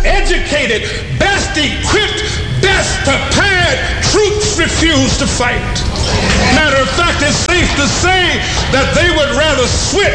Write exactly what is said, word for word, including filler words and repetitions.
educated, best equipped, best prepared troops refuse to fight. Matter of fact, it's safe to say that they would rather switch